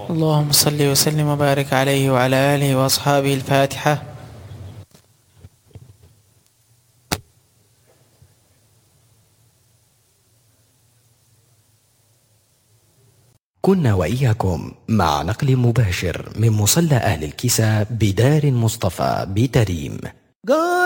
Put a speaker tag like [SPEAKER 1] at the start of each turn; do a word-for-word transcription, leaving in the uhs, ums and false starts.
[SPEAKER 1] اللهم صل وسلم وبارك عليه وعلى آله وأصحابه. الفاتحة.
[SPEAKER 2] كنا وإياكم مع نقل مباشر من مصلى أهل الكساء بدار مصطفى بتريم.